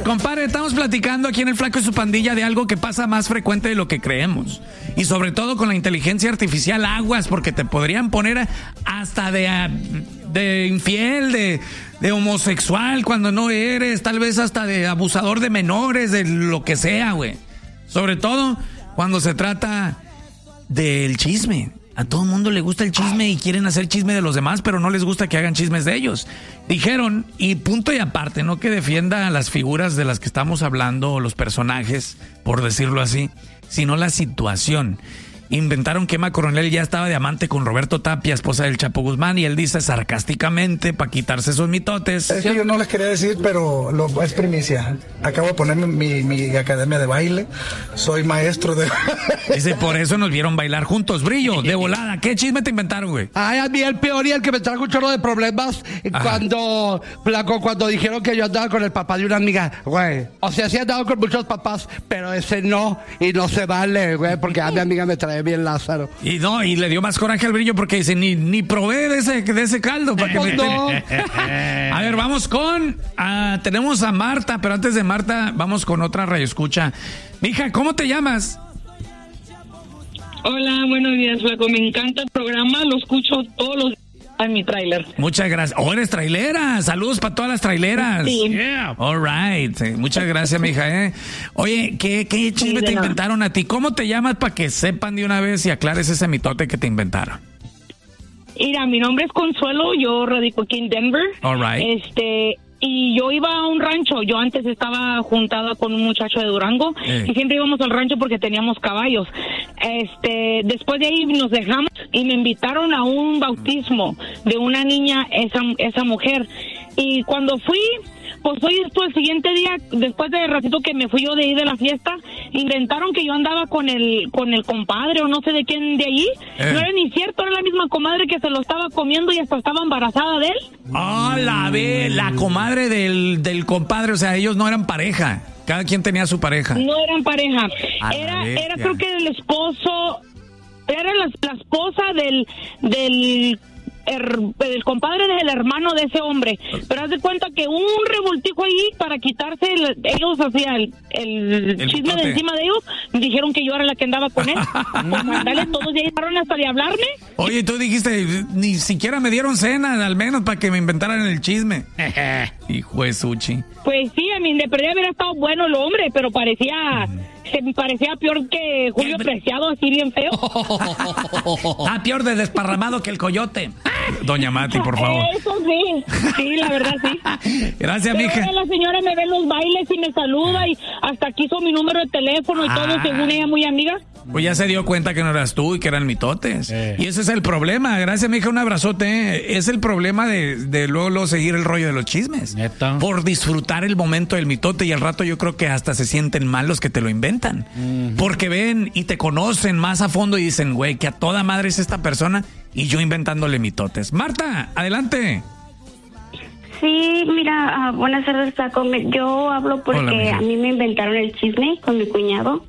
compadre, estamos platicando aquí en El Flaco y su Pandilla de algo que pasa más frecuente de lo que creemos. Y sobre todo con la inteligencia artificial, aguas, porque te podrían poner hasta de infiel, de homosexual cuando no eres, tal vez hasta de abusador de menores, de lo que sea, güey. Sobre todo cuando se trata del chisme. A todo el mundo le gusta el chisme y quieren hacer chisme de los demás, pero no les gusta que hagan chismes de ellos. Dijeron, y punto y aparte, no que defienda a las figuras de las que estamos hablando, o los personajes, por decirlo así, sino la situación. Inventaron que Emma Coronel ya estaba de amante con Roberto Tapia, esposa del Chapo Guzmán, y él dice sarcásticamente, para quitarse esos mitotes. Es que yo no les quería decir, pero es primicia. Acabo de poner mi academia de baile. Soy maestro de... Dice, por eso nos vieron bailar juntos. Brillo, de volada. ¿Qué chisme te inventaron, güey? Ay, a mí el peor y el que me trajo un chorro de problemas cuando dijeron que yo andaba con el papá de una amiga, güey. O sea, sí he andado con muchos papás, pero ese no, y no se vale, güey, porque a mi amiga me trae bien Lázaro. Y le dio más coraje al Brillo porque dice, ni probé de ese caldo. Para que no. A ver, vamos tenemos a Marta, pero antes de Marta, vamos con otra radioescucha. Mija, ¿cómo te llamas? Hola, buenos días, Flaco. Me encanta el programa, lo escucho todos los días en mi tráiler. Muchas gracias. Oh, eres trailera. Saludos para todas las traileras. Sí. Yeah. All right. Muchas gracias, mija. Oye, ¿qué chisme te inventaron a ti? ¿Cómo te llamas para que sepan de una vez y aclares ese mitote que te inventaron? Mira, mi nombre es Consuelo, yo radico aquí en Denver. All right. Y yo iba a un rancho. Yo antes estaba juntada con un muchacho de Durango y siempre íbamos al rancho porque teníamos caballos. Después de ahí nos dejamos y me invitaron a un bautismo de una niña, esa mujer. Y cuando fui, pues hoy esto el siguiente día, después de ratito que me fui yo de ahí de la fiesta, inventaron que yo andaba con el compadre o no sé de quién de allí. No era ni cierto, era la misma comadre que se lo estaba comiendo y hasta estaba embarazada de él. Ah, la comadre del compadre, o sea, ellos no eran pareja. Cada quien tenía su pareja. No eran pareja. Era creo que el esposo, era la esposa del compadre del hermano de ese hombre, pero haz de cuenta que un revoltijo ahí para quitarse ellos hacían el chisme de encima de ellos, dijeron que yo era la que andaba con él. Pues mandale, todos ya llegaron hasta de hablarme. Oye, tú dijiste, ni siquiera me dieron cena, al menos para que me inventaran el chisme. Hijo de Suchi. Pues sí, a mí de perdida hubiera estado bueno el hombre, pero parecía peor que Julio Preciado, así bien feo. Peor de desparramado que el coyote. Doña Mati, por favor. Eso sí, la verdad sí. Gracias, mija. La señora me ve en los bailes y me saluda y hasta quiso mi número de teléfono y todo, según ella, muy amiga. Pues ya se dio cuenta que no eras tú y que eran mitotes. Y ese es el problema. Gracias, mija, un abrazote. Es el problema de luego seguir el rollo de los chismes. ¿Neta? Por disfrutar el momento del mitote y al rato yo creo que hasta se sienten mal los que te lo inventan. Porque ven y te conocen más a fondo y dicen, güey, que a toda madre es esta persona y yo inventándole mitotes. Marta, adelante. Sí, mira, buenas tardes, Flaco. Yo hablo porque Hola, a mí me inventaron el chisme con mi cuñado.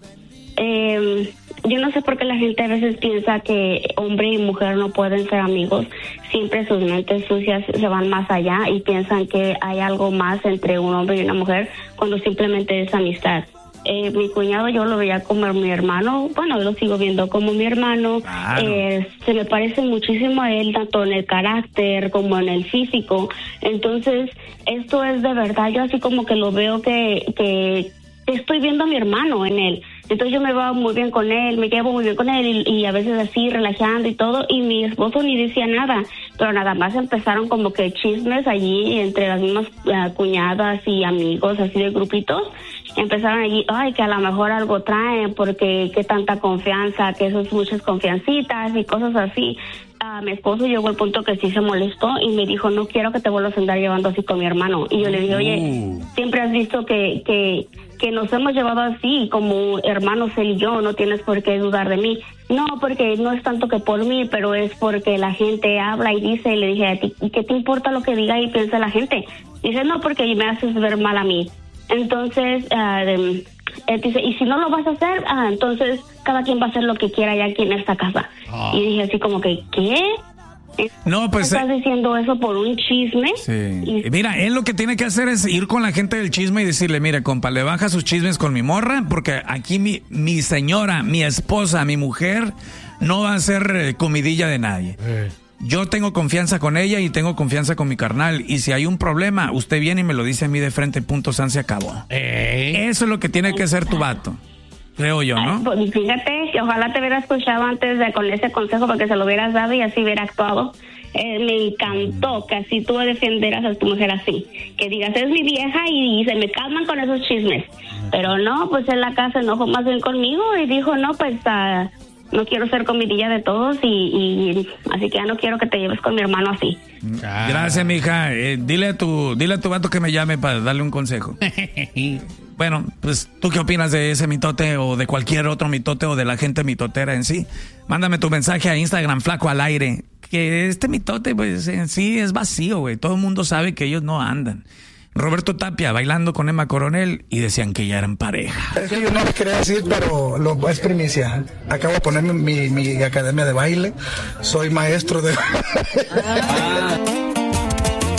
Yo no sé por qué la gente a veces piensa que hombre y mujer no pueden ser amigos. Siempre sus mentes sucias se van más allá y piensan que hay algo más entre un hombre y una mujer cuando simplemente es amistad. Mi cuñado yo lo veía como mi hermano, bueno, lo sigo viendo como mi hermano. Claro. Se me parece muchísimo a él, tanto en el carácter como en el físico. Entonces, esto es de verdad, yo así como que lo veo que estoy viendo a mi hermano en él. Entonces yo me veo muy bien con él, me llevo muy bien con él y a veces así relajando y todo, y mi esposo ni decía nada, pero nada más empezaron como que chismes allí entre las mismas cuñadas y amigos, así de grupitos. Empezaron allí, ay, que a lo mejor algo traen porque qué tanta confianza, que eso es muchas confiancitas y cosas así. Mi esposo llegó al punto que sí se molestó y me dijo, no quiero que te vuelvas a andar llevando así con mi hermano. Y yo le dije, oye, siempre has visto que nos hemos llevado así como hermanos él y yo, no tienes por qué dudar de mí. No, porque no es tanto que por mí, pero es porque la gente habla y dice, y le dije a ti, ¿qué te importa lo que diga y piensa la gente? Dice, no, porque me haces ver mal a mí. Entonces, él dice, y si no lo vas a hacer, entonces cada quien va a hacer lo que quiera ya aquí en esta casa. Y dije así como que, ¿qué? No, pues... ¿Estás diciendo eso por un chisme? Sí. Mira, él lo que tiene que hacer es ir con la gente del chisme y decirle, mire, compa, le baja sus chismes con mi morra, porque aquí mi señora, mi esposa, mi mujer, no va a ser comidilla de nadie. Yo tengo confianza con ella y tengo confianza con mi carnal. Y si hay un problema, usted viene y me lo dice a mí de frente, punto, san, se acabó. Eso es lo que tiene que hacer tu vato. Creo yo, ¿no? Pues fíjate, que ojalá te hubiera escuchado antes con ese consejo porque se lo hubieras dado y así hubiera actuado. Me encantó que así tú defenderas a tu mujer así. Que digas, es mi vieja y se me calman con esos chismes. Pero no, pues él acá se enojó más bien conmigo y dijo, no, pues... no quiero ser comidilla de todos y así que ya no quiero que te lleves con mi hermano así. Gracias, mija. Dile a tu vato que me llame para darle un consejo. Bueno, pues, ¿tú qué opinas de ese mitote o de cualquier otro mitote o de la gente mitotera en sí? Mándame tu mensaje a Instagram, Flaco al Aire. Que este mitote, pues, en sí es vacío, güey. Todo el mundo sabe que ellos no andan. Roberto Tapia bailando con Emma Coronel y decían que ya eran pareja. Es que yo no quería decir, pero es primicia. Acabo de poner mi academia de baile. Soy maestro de...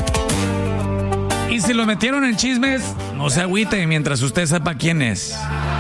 Y si lo metieron en chismes, no se agüite mientras usted sepa quién es.